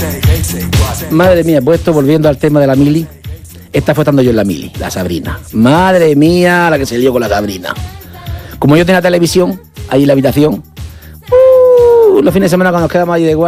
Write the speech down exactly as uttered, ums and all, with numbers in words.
Madre mía, pues esto volviendo al tema de la mili. Esta fue estando yo en la mili, la Sabrina. Madre mía, la que se lió con la Sabrina. Como yo tenía televisión ahí en la habitación, uh, los fines de semana cuando nos quedamos allí de guardia.